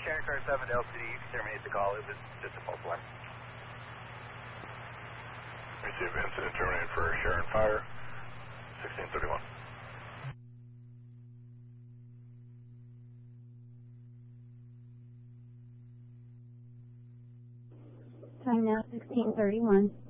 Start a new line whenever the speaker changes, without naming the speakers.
Sharon Car 7 to LCD, you can terminate the call. It was just a false alarm.
Receive incident terminated for Sharon Fire, 1631.
Time now 16:31.